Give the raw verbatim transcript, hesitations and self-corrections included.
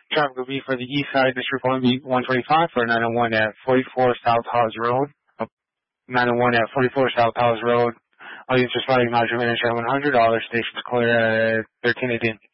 Traffic will be for the east side. This report will be one twenty-five for nine oh one at forty-four South Hawes Road. nine oh one at forty-four South Hawes Road. All units responding, module manager one hundred. All other stations clear at thirteen eighteen.